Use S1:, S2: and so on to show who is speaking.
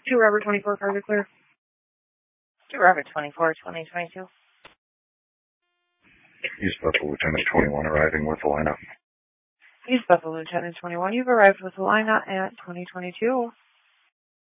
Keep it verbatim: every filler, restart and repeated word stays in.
S1: Two Robert twenty-four, cars are clear.
S2: Two Robert twenty-four, twenty twenty-two.
S3: East Buffalo Lieutenant twenty-one arriving with the lineup.
S1: East Buffalo Lieutenant twenty-one, you've arrived with the lineup at twenty twenty-two.